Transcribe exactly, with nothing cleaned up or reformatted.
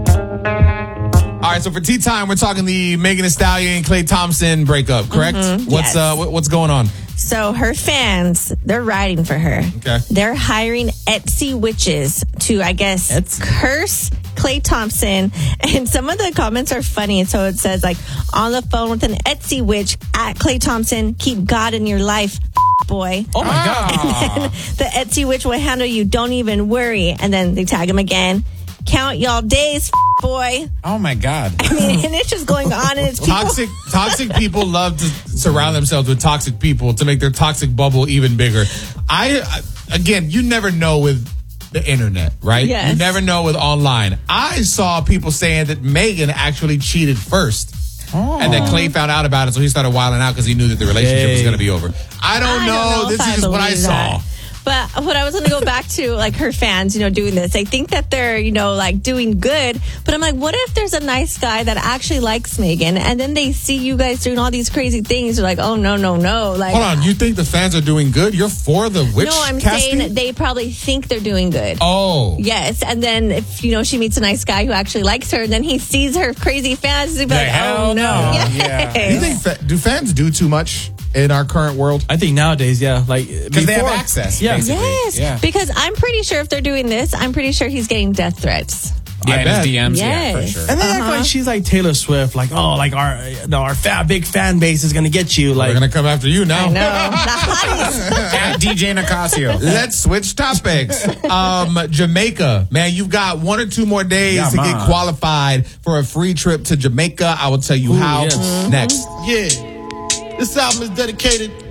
All right, so for tea time, we're talking the Megan Thee Stallion, Klay Thompson breakup, correct? Mm-hmm, what's yes. uh, what, what's going on? So her fans, they're riding for her. Okay. They're hiring Etsy witches to, I guess, Etsy. curse Klay Thompson. And some of the comments are funny. So it says, like, on the phone with an Etsy witch at Klay Thompson, keep God in your life, boy. Oh, my God. And the Etsy witch will handle you. Don't even worry. And then they tag him again. Count y'all days, boy. Oh, my God. I mean, and it's just going on. And it's people. Toxic, toxic people love to surround themselves with toxic people to make their toxic bubble even bigger. I, I again, you never know with the internet, right? Yes. You never know with online. I saw people saying that Megan actually cheated first. Oh. And then Klay found out about it, so he started wilding out because he knew that the relationship was Hey. going to be over. I don't I know. don't know this if I is just what I believe saw. that. But what I was going to go back to, like, her fans, you know, doing this. They think that they're, you know, like, doing good. But I'm like, what if there's a nice guy that actually likes Megan, and then they see you guys doing all these crazy things? They're like, oh, no, no, no. Like, Hold on, you think the fans are doing good? You're for the witch no, I'm casting? saying they probably think they're doing good. Oh. Yes, and then if, you know, she meets a nice guy who actually likes her, and then he sees her crazy fans, he'll be like, hell oh, no. no. Yes. Do you think fa- do fans do too much in our current world? I think nowadays, yeah. Like, Because they have before- access, Yeah. basically. Yes, Yeah. because I'm pretty sure if they're doing this, I'm pretty sure he's getting death threats. Yeah, I in his bet. D Ms, yeah, for Yes. sure. And they act like she's like Taylor Swift, like, oh, like our no, our fa- big fan base is gonna get you. They're Like, going to come after you now. I know. The hotties. At D J Nicasio. Let's switch topics. Um, Jamaica, man, you've got one or two more days Yeah, to get man. qualified for a free trip to Jamaica. I will tell you Ooh, how yes. next. Yeah. This album is dedicated